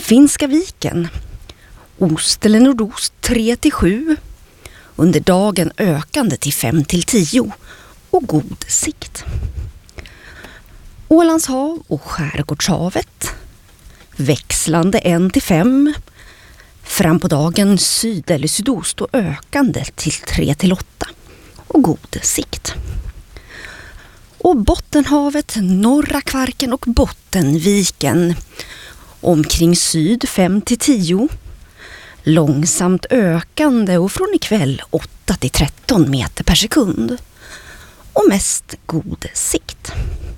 Finska viken. Ost eller nordost 3-7. Under dagen ökande till 5-10 och god sikt. Ålands hav och Skärgårdshavet. Växlande 1-5. Fram på dagen syd eller sydost och ökande till 3-8 och god sikt. Och Bottenhavet, norra Kvarken och Bottenviken. Omkring syd 5-10. Långsamt ökande och från ikväll 8-13 meter per sekund. Och mest god sikt.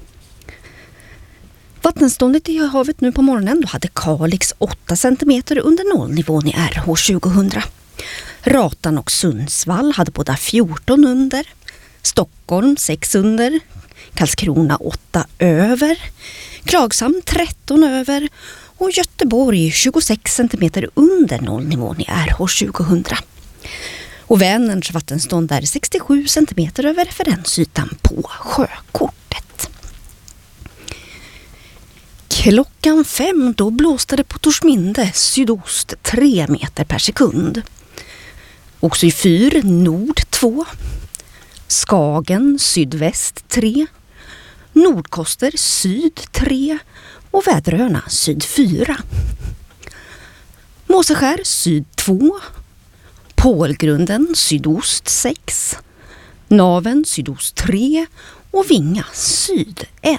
Vattenståndet i havet nu på morgonen då hade Kalix 8 cm under nollnivån i RH 2000. Ratan och Sundsvall hade båda 14 under. Stockholm 6 under. Karlskrona 8 över. Klagshamn 13 över. Och Göteborg 26 cm under nollnivån i RH 2000. Och Vänerns vattenstånd är 67 cm över referensytan på sjökortet. Klockan 5 då blåste det på Torsminde sydost 3 meter per sekund. Också i Fyr nord 2. Skagen sydväst 3. Nordkoster syd 3 och Väderöarna syd 4. Måseskär syd 2. Pålgrunden sydost 6. Naven sydost 3 och Vinga syd 1.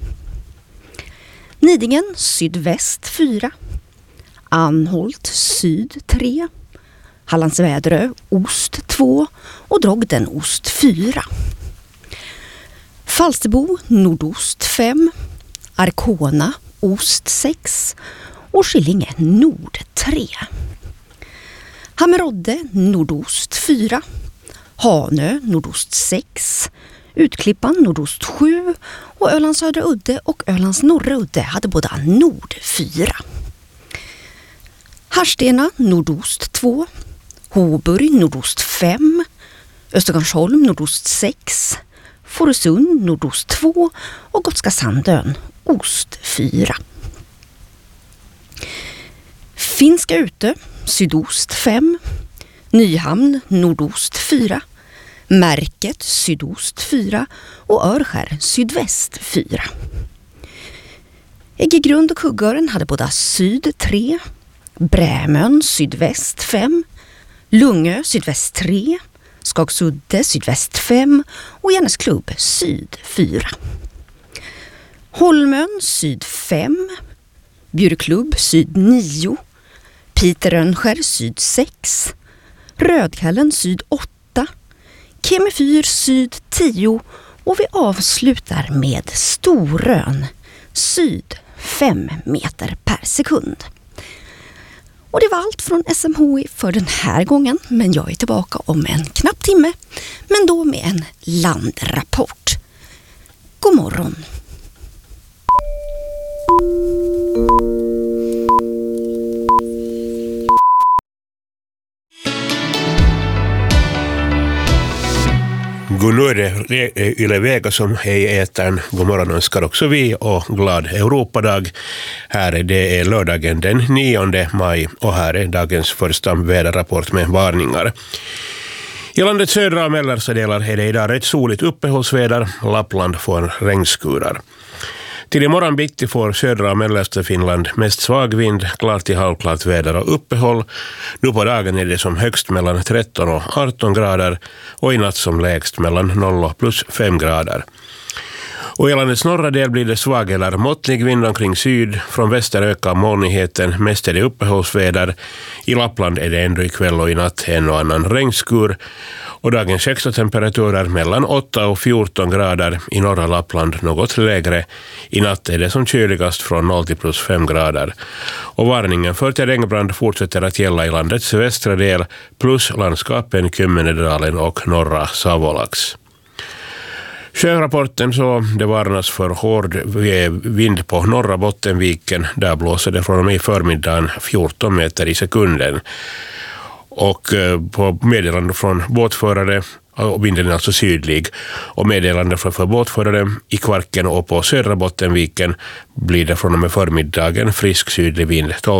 Nidingen sydväst 4. Anholt syd 3. Hallandsväderö ost 2 och Drogden ost 4. Falsterbo nordost 5. Arkona ost 6 och Skillinge nord 3. Hammerodde nordost 4. Hanö nordost 6. Utklippan nordost 7 och Ölands södra udde och Ölands norra udde hade båda nord 4. Harstena nordost 2. Hoburg nordost 5. Östergarnsholm nordost 6. Fårösund nordost 2 och Gotska Sandön ost 4. Finska Utö sydost 5. Nyhamn nordost 4. Märket sydost 4 och Örskär sydväst 4. Äggegrund och Kuggören hade båda syd 3. Brämön sydväst 5. Lungö sydväst 3. Skagsudde sydväst 5 och Järnesklubb syd 4. Holmön syd 5. Bjurklubb syd 9. Piterönskär syd 6. Rödkallen syd 8. Kemifyr syd 10 och vi avslutar med Storön syd 5 meter per sekund. Och det var allt från SMHI för den här gången, men jag är tillbaka om en knapp timme, men då med en landrapport. God morgon! God nu är det Yle Vega som är i ätern. God morgon önskar också vi och glad Europadag. Här är det lördagen den 9 maj och här är dagens första väderrapport med varningar. I landets södra och mellersta delar är det idag rätt soligt uppehållsväder. Lappland får regnskurar. Till imorgon bitti får södra och mellersta Finland mest svag vind, klart till halvklart väder och uppehåll. Nu på dagen är det som högst mellan 13 och 18 grader och i natt som lägst mellan 0 och plus 5 grader. Och i landets norra del blir det svag eller måttlig vind omkring syd. Från väster ökar molnigheten, mest är det uppehållsväder. I Lappland är det ändå ikväll och i natt en och annan regnskur. Och dagens högsta temperaturer mellan 8 och 14 grader, i norra Lappland något lägre. I natt är det som kyligast från 0 till plus 5 grader. Och varningen för terrängbrand fortsätter att gälla i landets västra del plus landskapen Kymmenedalen och norra Savolax. Sjörapporten så det varnas för hård vind på norra Bottenviken. Där blåser det från och med i förmiddagen 14 meter i sekunden. Och på meddelande från båtförare, och vinden är alltså sydlig, och meddelande för båtförare i Kvarken och på södra Bottenviken blir det från och med förmiddagen frisk sydlig vind 12